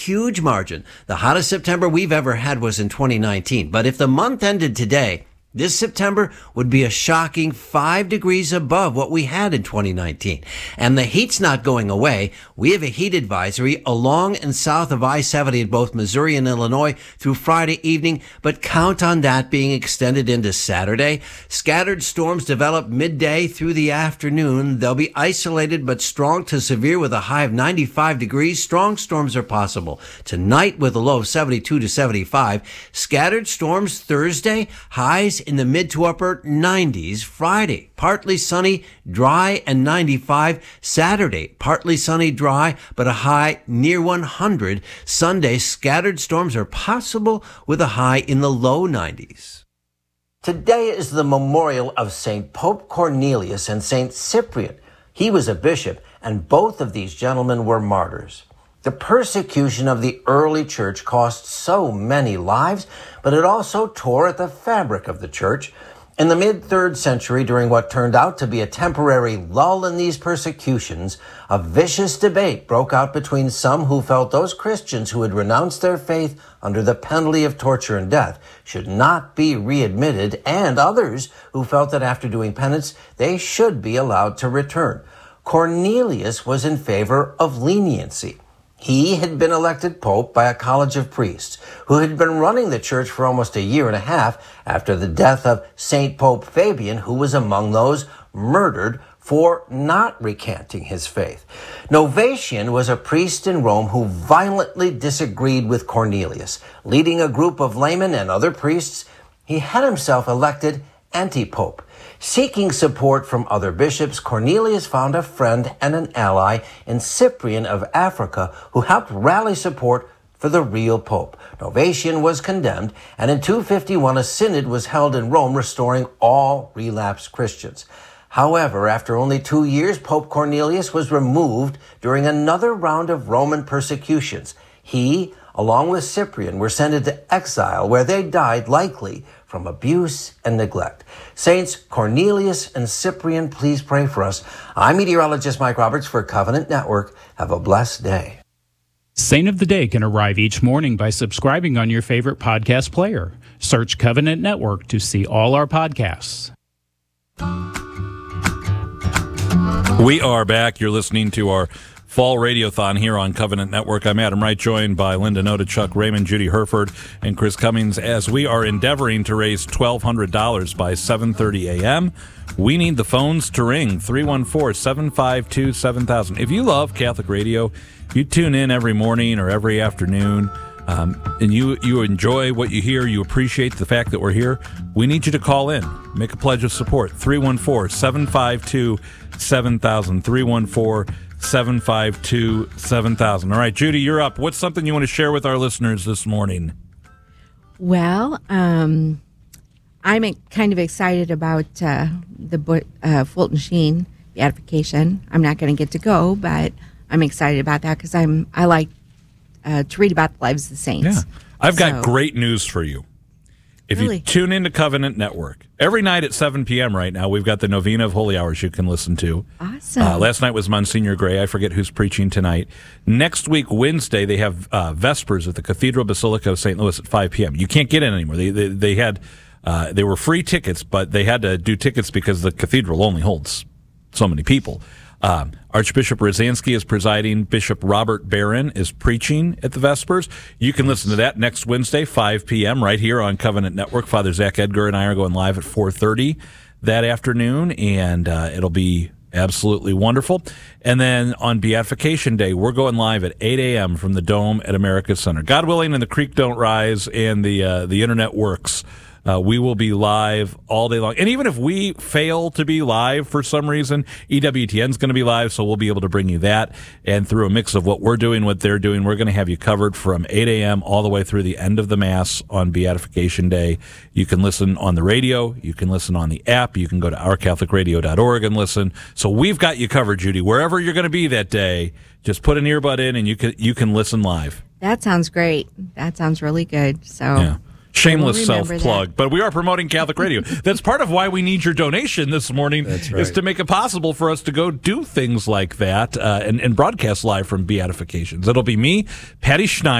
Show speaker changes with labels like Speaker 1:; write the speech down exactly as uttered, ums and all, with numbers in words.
Speaker 1: Huge margin. The hottest September we've ever had was in twenty nineteen. But if the month ended today, this September would be a shocking five degrees above what we had in twenty nineteen. And the heat's not going away. We have a heat advisory along and south of I seventy in both Missouri and Illinois through Friday evening, but count on that being extended into Saturday. Scattered storms develop midday through the afternoon. They'll be isolated but strong to severe with a high of ninety-five degrees. Strong storms are possible tonight with a low of seventy-two to seventy-five. Scattered storms Thursday, highs in the mid to upper nineties. Friday, partly sunny, dry, and ninety-five. Saturday, partly sunny, dry, but a high near one hundred. Sunday, scattered storms are possible with a high in the low nineties. Today is the memorial of Saint Pope Cornelius and Saint Cyprian. He was a bishop, and both of these gentlemen were martyrs. The persecution of the early church cost so many lives, but it also tore at the fabric of the church. In the mid-third century, during what turned out to be a temporary lull in these persecutions, a vicious debate broke out between some who felt those Christians who had renounced their faith under the penalty of torture and death should not be readmitted, and others who felt that after doing penance, they should be allowed to return. Cornelius was in favor of leniency. He had been elected pope by a college of priests who had been running the church for almost a year and a half after the death of Saint Pope Fabian, who was among those murdered for not recanting his faith. Novatian was a priest in Rome who violently disagreed with Cornelius. Leading a group of laymen and other priests, he had himself elected anti-pope. Seeking support from other bishops, Cornelius found a friend and an ally in Cyprian of Africa, who helped rally support for the real pope. Novatian was condemned, and in two fifty-one a synod was held in Rome restoring all relapsed Christians. However, after only two years, Pope Cornelius was removed during another round of Roman persecutions. He, along with Cyprian, were sent into exile, where they died likely from abuse and neglect. Saints Cornelius and Cyprian, please pray for us. I'm meteorologist Mike Roberts for Covenant Network. Have a blessed day.
Speaker 2: Saint of the Day can arrive each morning by subscribing on your favorite podcast player. Search Covenant Network to see all our podcasts.
Speaker 3: We are back. You're listening to our Fall Radiothon here on Covenant Network. I'm Adam Wright, joined by Linda Noda, Chuck Raymond, Judy Herford, and Chris Cummings, as we are endeavoring to raise twelve hundred dollars by seven thirty a.m. We need the phones to ring, three one four, seven five two, seven thousand. If you love Catholic radio, you tune in every morning or every afternoon, um, and you, you enjoy what you hear, you appreciate the fact that we're here, we need you to call in. Make a pledge of support, three one four, seven five two, seven thousand, three one four, seven five two, seven thousand. All right, Judy, you're up. What's something you want to share with our listeners this morning?
Speaker 4: Well, um, I'm kind of excited about uh, the uh, Fulton Sheen beatification. I'm not going to get to go, but I'm excited about that because I'm I like uh, to read about the lives of the saints.
Speaker 3: Yeah, I've got
Speaker 4: So-
Speaker 3: great news for you. If
Speaker 4: Really?
Speaker 3: you tune into Covenant Network, every night at seven p.m. right now, we've got the Novena of Holy Hours you can listen to.
Speaker 4: Awesome.
Speaker 3: Uh, last night was Monsignor Gray. I forget who's preaching tonight. Next week, Wednesday, they have uh, Vespers at the Cathedral Basilica of Saint Louis at five p.m. You can't get in anymore. They they, they had uh, they were free tickets, but they had to do tickets because the cathedral only holds so many people. Um, Archbishop Rozansky is presiding. Bishop Robert Barron is preaching at the Vespers. You can listen to that next Wednesday, five p.m., right here on Covenant Network. Father Zach Edgar and I are going live at four thirty that afternoon, and uh, it'll be absolutely wonderful. And then on Beatification Day, we're going live at eight a.m. from the Dome at America Center. God willing, and the creek don't rise, and the uh, the internet works. Uh, we will be live all day long. And even if we fail to be live for some reason, E W T N is going to be live, so we'll be able to bring you that. And through a mix of what we're doing, what they're doing, we're going to have you covered from eight a.m. all the way through the end of the Mass on Beatification Day. You can listen on the radio. You can listen on the app. You can go to our catholic radio dot org and listen. So we've got you covered, Judy. Wherever you're going to be that day, just put an earbud in and you can, you can listen live.
Speaker 4: That sounds great. That sounds really good. So.
Speaker 3: Yeah. Shameless
Speaker 4: I will remember
Speaker 3: self-plug,
Speaker 4: that.
Speaker 3: but we are promoting Catholic radio. That's part of why we need your donation this morning,
Speaker 1: That's
Speaker 3: is
Speaker 1: right.
Speaker 3: to make it possible for us to go do things like that uh, and, and broadcast live from Beatifications. It'll be me, Patty Schneider,